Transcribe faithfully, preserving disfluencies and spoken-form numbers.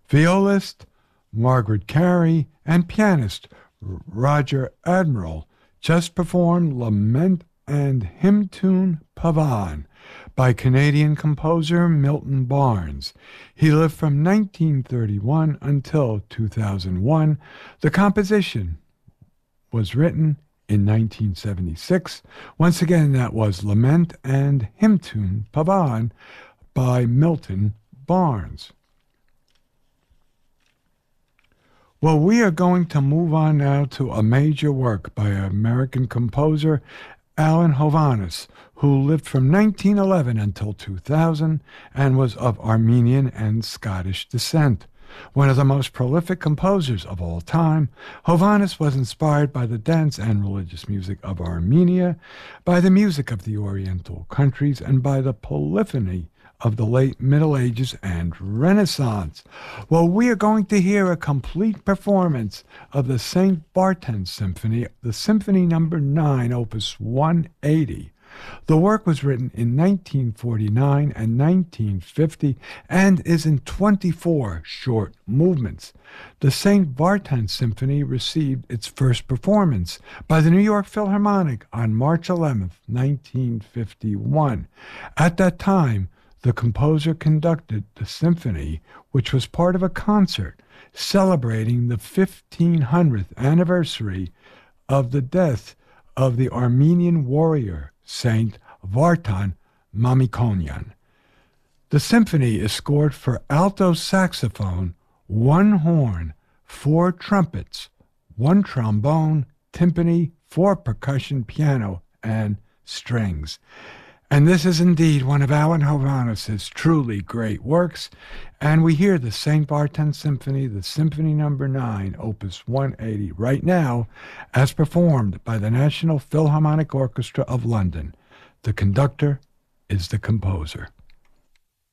Violist Margaret Carey and pianist Roger Admiral just performed Lament and Hymn Tune Pavan by Canadian composer Milton Barnes. He lived from nineteen thirty-one until two thousand one. The composition was written in nineteen seventy-six. Once again, that was Lament and Hymn Tune Pavan by Milton Barnes. Well, we are going to move on now to a major work by American composer Alan Hovhaness, who lived from nineteen eleven until two thousand and was of Armenian and Scottish descent. One of the most prolific composers of all time, Hovhaness was inspired by the dance and religious music of Armenia, by the music of the Oriental countries, and by the polyphony of the late Middle Ages and Renaissance. Well, we are going to hear a complete performance of the Saint Bartan Symphony, the Symphony Number nine, Opus one eighty. The work was written in nineteen forty-nine and nineteen fifty and is in twenty-four short movements. The Saint Bartan Symphony received its first performance by the New York Philharmonic on March eleventh, nineteen fifty-one. At that time, the composer conducted the symphony, which was part of a concert celebrating the fifteen hundredth anniversary of the death of the Armenian warrior Saint Vartan Mamikonian. The symphony is scored for alto saxophone, one horn, four trumpets, one trombone, timpani, four percussion, piano, and strings. And this is indeed one of Alan Hovhaness' truly great works, and we hear the Saint Bartan Symphony, the Symphony Number nine, Opus one eighty, right now, as performed by the National Philharmonic Orchestra of London. The conductor is the composer.